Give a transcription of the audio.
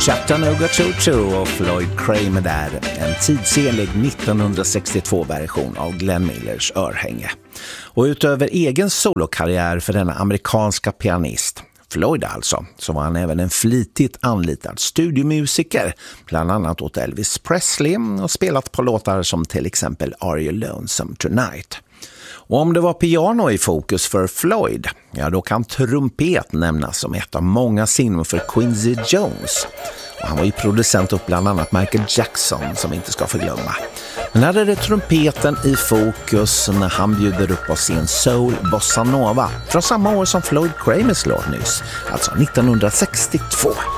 Chattanooga Choo Choo och Floyd Cramer där, en tidsenlig 1962-version av Glenn Millers Örhänge. Och utöver egen solokarriär för denna amerikanska pianist, Floyd alltså, så var han även en flitigt anlitad studiomusiker, bland annat åt Elvis Presley, och spelat på låtar som till exempel Are You Lonesome Tonight. Och om det var piano i fokus för Floyd, ja då kan trumpet nämnas som ett av många sinnen för Quincy Jones. Och han var ju producent upp bland annat Michael Jackson, som vi inte ska förglömma. Men här är det trumpeten i fokus när han bjuder upp oss i en soul bossa nova från samma år som Floyd Cramers låt nyss, alltså 1962.